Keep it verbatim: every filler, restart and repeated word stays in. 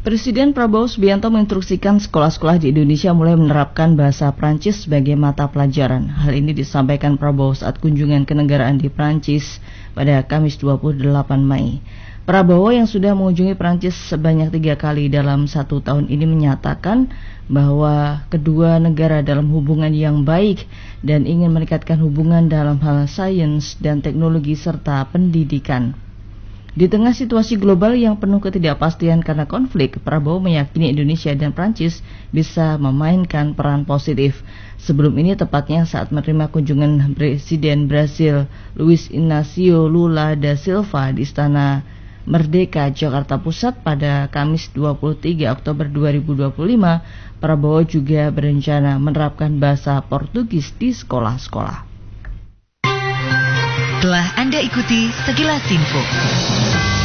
Presiden Prabowo Subianto menginstruksikan sekolah-sekolah di Indonesia mulai menerapkan bahasa Prancis sebagai mata pelajaran. Hal ini disampaikan Prabowo saat kunjungan kenegaraan di Prancis pada Kamis dua puluh delapan Mei. Prabowo yang sudah mengunjungi Prancis sebanyak tiga kali dalam satu tahun ini menyatakan bahwa kedua negara dalam hubungan yang baik dan ingin meningkatkan hubungan dalam hal sains dan teknologi serta pendidikan. Di tengah situasi global yang penuh ketidakpastian karena konflik, Prabowo meyakini Indonesia dan Prancis bisa memainkan peran positif. Sebelum ini, tepatnya saat menerima kunjungan Presiden Brasil Luiz Inácio Lula da Silva di Istana Merdeka, Jakarta Pusat pada Kamis dua puluh tiga Oktober dua ribu dua puluh lima, Prabowo juga berencana menerapkan bahasa Portugis di sekolah-sekolah. Telah Anda ikuti sekilas info.